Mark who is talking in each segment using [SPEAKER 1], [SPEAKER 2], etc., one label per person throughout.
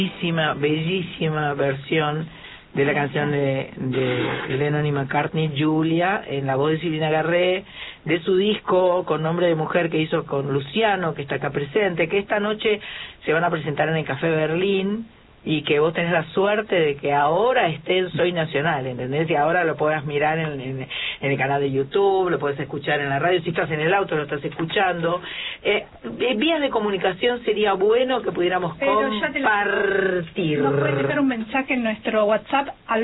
[SPEAKER 1] Bellísima, bellísima versión de la canción de Lennon y McCartney, Julia, en la voz de Silvina Garré, de su disco con nombre de mujer que hizo con Luciano, que está acá presente, que esta noche se van a presentar en el Café Berlín, y que vos tenés la suerte de que ahora esté en Soy Nacional, ¿entendés? Y ahora lo podás mirar en el canal de YouTube, lo podés escuchar en la radio, si estás en el auto lo estás escuchando. Vías de comunicación sería bueno que pudiéramos compartir.
[SPEAKER 2] Nos pueden dejar un mensaje en nuestro WhatsApp al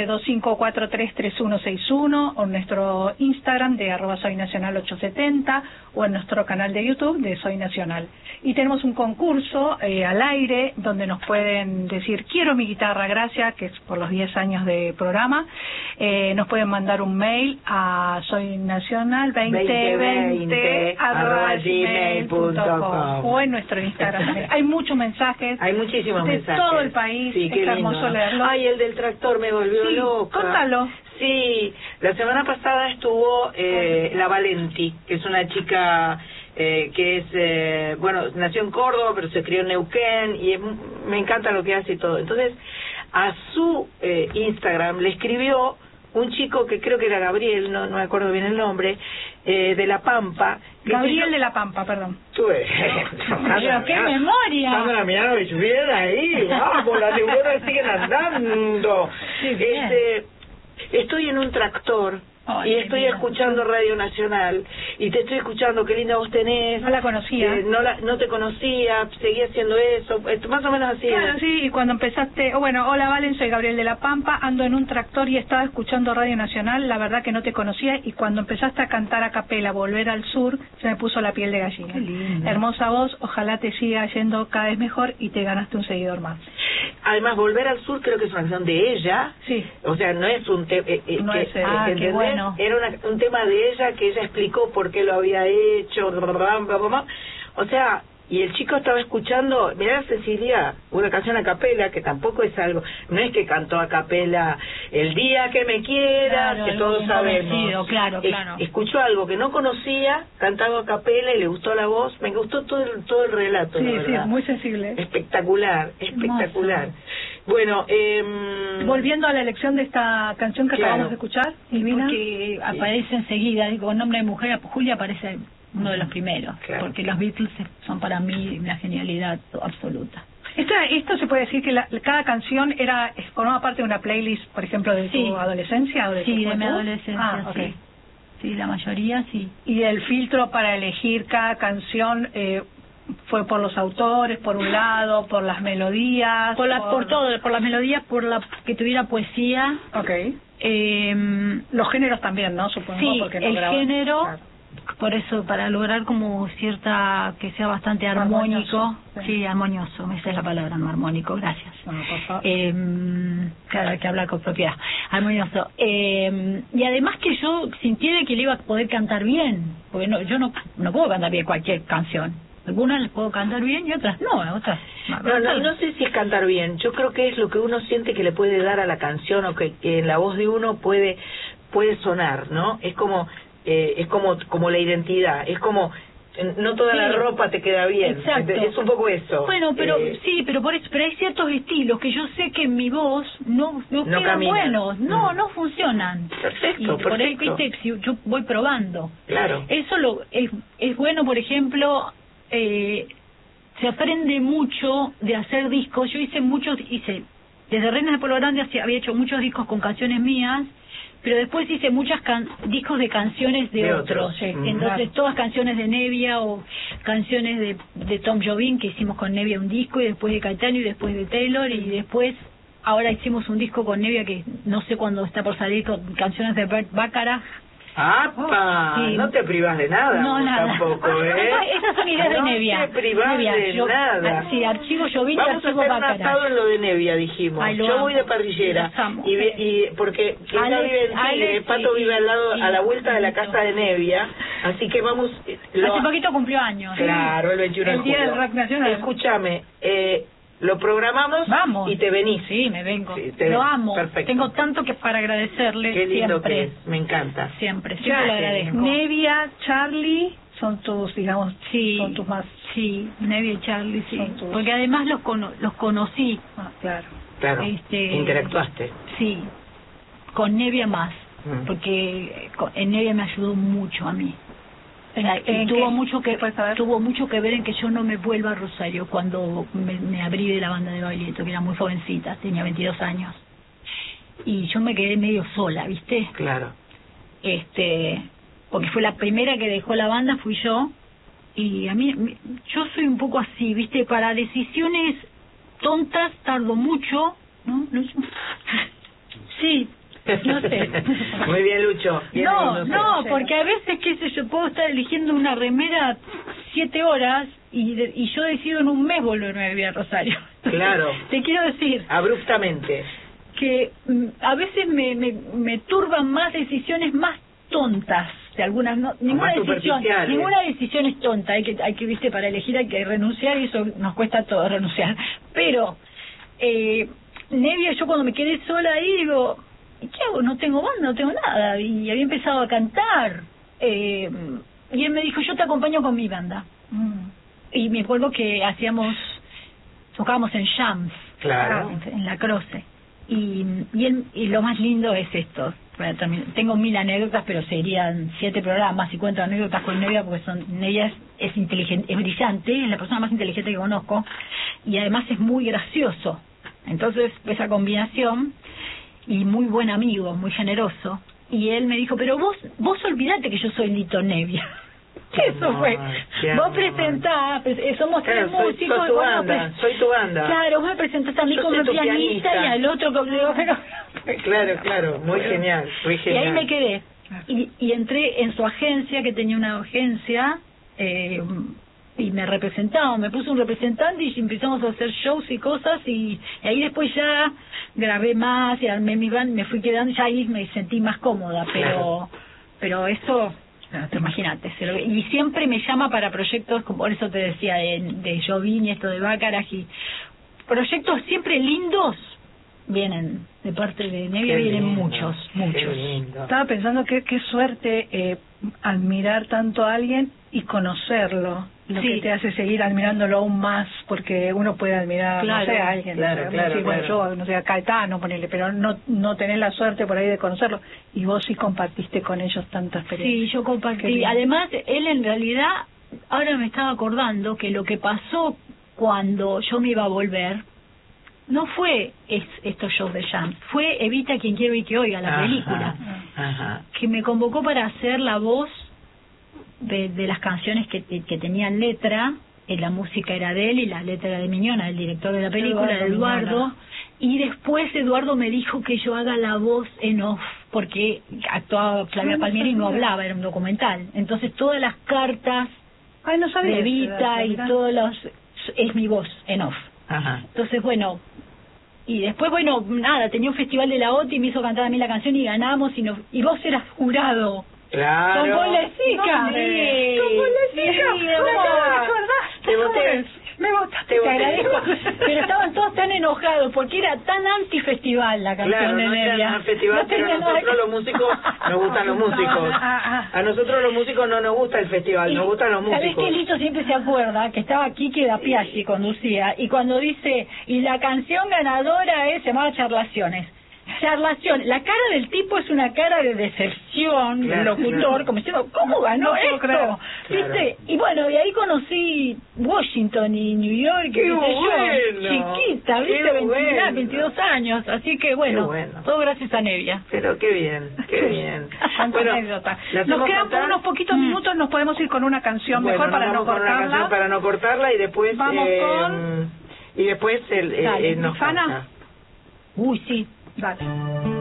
[SPEAKER 2] 11-2543-3161 o en nuestro Instagram de @soynacional870 o en nuestro canal de YouTube de Soy Nacional. Y tenemos un concurso al aire donde nos pueden decir quiero mi guitarra, gracias, que es por los 10 años de programa. Nos pueden mandar un mail a soynacional2020@gmail.com o en nuestro Instagram. Hay muchos mensajes.
[SPEAKER 1] Hay muchísimos
[SPEAKER 2] de
[SPEAKER 1] mensajes.
[SPEAKER 2] Todo el país.
[SPEAKER 1] Sí, qué
[SPEAKER 2] hermoso
[SPEAKER 1] lindo.
[SPEAKER 2] leerlo.
[SPEAKER 1] Ay, el del tractor me volvió loca.
[SPEAKER 2] Contalo.
[SPEAKER 1] Sí, la semana pasada estuvo la Valenti, que es una chica que es, bueno, nació en Córdoba, pero se crió en Neuquén, y me encanta lo que hace y todo. Entonces, a su Instagram le escribió un chico que creo que era Gabriel, no me acuerdo bien el nombre, de La Pampa.
[SPEAKER 2] Gabriel de La Pampa, perdón.
[SPEAKER 1] Tuve.
[SPEAKER 2] Pero qué memoria.
[SPEAKER 1] Sandra, mirá, me subieron ahí. Vamos, las neuronas siguen andando. Estoy en un tractor.
[SPEAKER 2] Ay,
[SPEAKER 1] y estoy escuchando Radio Nacional y te estoy escuchando, qué linda voz tenés.
[SPEAKER 2] No la conocía.
[SPEAKER 1] No te conocía, seguí haciendo eso, más o menos así.
[SPEAKER 2] Claro, sí, y cuando empezaste, bueno, hola Valen, soy Gabriel de La Pampa, ando en un tractor y estaba escuchando Radio Nacional, la verdad que no te conocía, y cuando empezaste a cantar a capela, Volver al Sur, se me puso la piel de gallina.
[SPEAKER 1] Qué lindo.
[SPEAKER 2] Hermosa voz, ojalá te siga yendo cada vez mejor y te ganaste un seguidor más.
[SPEAKER 1] Además, Volver al Sur creo que es una canción de ella.
[SPEAKER 2] Sí.
[SPEAKER 1] O sea, no es un tema...
[SPEAKER 2] qué bueno.
[SPEAKER 1] Era un tema de ella que ella explicó por qué lo había hecho. O sea, y el chico estaba escuchando, mirá Cecilia, una canción a capela, que tampoco es algo... No es que cantó a capela El día que me quieras,
[SPEAKER 2] claro,
[SPEAKER 1] que todos sabemos.
[SPEAKER 2] Claro.
[SPEAKER 1] Escuchó algo que no conocía, cantado a capela y le gustó la voz. Me gustó todo el relato, la verdad.
[SPEAKER 2] Sí, muy sensible.
[SPEAKER 1] Espectacular. Bueno,
[SPEAKER 2] volviendo a la elección de esta canción que acabamos de escuchar, Silvina.
[SPEAKER 3] Porque aparece enseguida, digo, con nombre de mujer, Julia aparece uno de los primeros, porque los Beatles son para mí una genialidad absoluta.
[SPEAKER 2] Esto se puede decir que cada canción formaba parte de una playlist, por ejemplo, de tu adolescencia o de tu
[SPEAKER 3] de mi adolescencia,
[SPEAKER 2] okay.
[SPEAKER 3] Sí, la mayoría sí.
[SPEAKER 2] Y el filtro para elegir cada canción fue por los autores, por un lado, por las melodías,
[SPEAKER 3] por todo, por las melodías, por la que tuviera poesía.
[SPEAKER 2] Okay. Los géneros también, ¿no? Supongo.
[SPEAKER 3] Sí,
[SPEAKER 2] porque
[SPEAKER 3] el género. Claro. Por eso, para lograr como cierta, que sea bastante armónico, armonioso, esa es la palabra, no armónico, gracias.
[SPEAKER 2] Bueno, por favor.
[SPEAKER 3] Claro, hay que hablar con propiedad, armonioso. Y además que yo sintiera que le iba a poder cantar bien, porque yo no puedo cantar bien cualquier canción. Algunas las puedo cantar bien y otras no,
[SPEAKER 1] No sé si es cantar bien, yo creo que es lo que uno siente que le puede dar a la canción, o que en la voz de uno puede sonar, ¿no? Es como la identidad, es como no toda la ropa te queda bien.
[SPEAKER 3] Exacto.
[SPEAKER 1] Es un poco eso.
[SPEAKER 3] Bueno, pero pero hay ciertos estilos que yo sé que en mi voz no quedan buenos, no funcionan.
[SPEAKER 1] Perfecto.
[SPEAKER 3] Por ahí, viste, yo voy probando.
[SPEAKER 1] Claro.
[SPEAKER 3] Eso es bueno, por ejemplo, se aprende mucho de hacer discos. Yo hice desde Reinas de Pueblo Grande había hecho muchos discos con canciones mías, pero después hice muchas discos de canciones de otros. Entonces todas canciones de Nevia o canciones de Tom Jobim, que hicimos con Nevia un disco, y después de Caetano y después de Taylor, y después ahora hicimos un disco con Nevia que no sé cuándo está por salir, con canciones de Bert Bacharach.
[SPEAKER 1] ¡Apa! Sí. No te privas de nada.
[SPEAKER 3] No, nada.
[SPEAKER 1] Tampoco,
[SPEAKER 3] Esas son ideas de Nevia.
[SPEAKER 1] No te privas de nada.
[SPEAKER 3] Sí, archivo Jobim,
[SPEAKER 1] vamos
[SPEAKER 3] archivo
[SPEAKER 1] a hacer un asado en lo de Nevia, dijimos. Yo voy de parrillera. Y porque ella vive en Tigre, Pato vive al lado, a la vuelta de la casa de Nevia, así que vamos...
[SPEAKER 3] Hace poquito cumplió años.
[SPEAKER 1] Claro, el 21 de julio.
[SPEAKER 2] El Día del Rock Nacional.
[SPEAKER 1] Escúchame, Lo programamos.
[SPEAKER 3] Vamos.
[SPEAKER 1] Y te venís.
[SPEAKER 3] Sí, me vengo.
[SPEAKER 1] Sí,
[SPEAKER 3] lo amo.
[SPEAKER 1] Perfecto.
[SPEAKER 3] Tengo tanto que para agradecerle.
[SPEAKER 1] Qué lindo
[SPEAKER 3] siempre.
[SPEAKER 1] que es. Me encanta.
[SPEAKER 3] Siempre
[SPEAKER 2] Ya,
[SPEAKER 3] lo agradezco.
[SPEAKER 2] Nevia, Charlie, son tus, digamos,
[SPEAKER 3] Sí,
[SPEAKER 2] son tus más...
[SPEAKER 3] sí, Nevia y Charlie, sí.
[SPEAKER 2] Son tus-
[SPEAKER 3] Porque además los conocí.
[SPEAKER 2] Ah, claro.
[SPEAKER 1] Claro. Interactuaste.
[SPEAKER 3] Sí, con Nevia más.
[SPEAKER 1] Mm.
[SPEAKER 3] Porque en Nevia me ayudó mucho a mí. Y
[SPEAKER 2] ¿En
[SPEAKER 3] tuvo
[SPEAKER 2] qué?
[SPEAKER 3] mucho que
[SPEAKER 2] ¿Puedes saber?
[SPEAKER 3] tuvo mucho que ver en que yo no me vuelva a Rosario cuando me abrí de la banda de baile, que era muy jovencita, tenía 22 años. Y yo me quedé medio sola, ¿viste?
[SPEAKER 1] Claro.
[SPEAKER 3] Porque fue la primera que dejó la banda, fui yo. Y a mí, yo soy un poco así, ¿viste? Para decisiones tontas tardo mucho, ¿no? Sí, no sé.
[SPEAKER 1] Muy bien, Lucho. Bien
[SPEAKER 3] No,
[SPEAKER 1] ahí,
[SPEAKER 3] no,
[SPEAKER 1] sé.
[SPEAKER 3] porque a veces, qué sé yo, puedo estar eligiendo una remera 7 horas y yo decido en un mes volverme a vivir a Rosario.
[SPEAKER 1] Claro.
[SPEAKER 3] Te quiero decir
[SPEAKER 1] Abruptamente.
[SPEAKER 3] que a veces me turban más decisiones más tontas de algunas, ninguna decisión es tonta, hay que viste, para elegir hay que renunciar y eso nos cuesta todo renunciar, pero Nevia, yo cuando me quedé sola ahí digo, ¿y qué hago? No tengo banda, no tengo nada, y había empezado a cantar, y él me dijo, yo te acompaño con mi banda. Y me acuerdo que tocábamos en jams,
[SPEAKER 1] Claro.
[SPEAKER 3] en la Croce, y lo más lindo es esto. Tengo 1000 anécdotas, pero serían 7 programas y cuento anécdotas con Nevia, porque Nevia es inteligente, es brillante, es la persona más inteligente que conozco, y además es muy gracioso. Entonces, esa combinación, y muy buen amigo, muy generoso. Y él me dijo, pero vos olvidate que yo soy Lito Nevia. Eso fue. Vos presentás, somos 3 músicos.
[SPEAKER 1] Soy tu banda.
[SPEAKER 3] Claro, vos me presentaste a mí como pianista y al otro como...
[SPEAKER 1] Claro, muy genial, muy
[SPEAKER 3] Y
[SPEAKER 1] genial.
[SPEAKER 3] ahí me quedé. Y entré en su agencia, que tenía una agencia, y me representaban, me puso un representante y empezamos a hacer shows y cosas, y ahí después ya grabé más, y armé mi band, me fui quedando, ya ahí me sentí más cómoda, pero eso... Imagínate, y siempre me llama para proyectos, como por eso te decía de Jovín y esto de Baccarat, y proyectos siempre lindos vienen de parte de Nevia, vienen muchos.
[SPEAKER 2] Estaba pensando qué suerte admirar tanto a alguien y conocerlo, lo que te hace seguir admirándolo aún más, porque uno puede admirar, no sé, a alguien, yo, no sé, a Caetano, ponele, pero no tenés la suerte por ahí de conocerlo, y vos sí compartiste con ellos tanta experiencia.
[SPEAKER 3] Sí, yo compartí. Además, él en realidad, ahora me estaba acordando que lo que pasó cuando yo me iba a volver, no fue estos shows de jam, fue Evita quien quiero y que oiga, la película, que me convocó para hacer la voz de las canciones que tenían letra, la música era de él y la letra era de Miñona, el director de la película, Eduardo, y después Eduardo me dijo que yo haga la voz en off, porque actuaba Flavia Palmieri y no hablaba, era un documental, entonces todas las cartas de Evita y todos es mi voz en off. Entonces, bueno, y después, bueno, nada, tenía un festival de la OTI y me hizo cantar a mí la canción y ganamos, y vos eras jurado.
[SPEAKER 1] Claro.
[SPEAKER 3] Con Polesica.
[SPEAKER 1] Sí.
[SPEAKER 3] Con Polesica.
[SPEAKER 1] Te voté.
[SPEAKER 3] Me votaste, te agradezco. Pero estaban todos tan enojados porque era tan anti-festival la canción de Nevia.
[SPEAKER 1] Claro, no festival, pero a nosotros los músicos nos gustan los músicos. A nosotros los músicos no nos gusta el festival, nos gustan los músicos.
[SPEAKER 3] ¿Sabés que Lito siempre se acuerda que estaba Quique da Piaggi, conducía, y cuando dice, y la canción ganadora se llamaba Charlaciones? Charlación, la cara del tipo es una cara de decepción, del locutor, como diciendo, ¿cómo ganó esto? ¿Viste? Y bueno, y ahí conocí Washington y New York,
[SPEAKER 1] ¡Qué
[SPEAKER 3] yo,
[SPEAKER 1] bueno!
[SPEAKER 3] chiquita, ¿viste? 22 años, así que bueno, todo gracias a Nevia.
[SPEAKER 1] Pero qué bien, qué bien.
[SPEAKER 2] Bueno, nos quedan por unos poquitos minutos, nos podemos ir con una canción mejor para no cortarla.
[SPEAKER 1] Para no cortarla y después...
[SPEAKER 2] Vamos con...
[SPEAKER 1] Y después nos
[SPEAKER 2] canta.
[SPEAKER 3] Uy, sí.
[SPEAKER 2] Dale.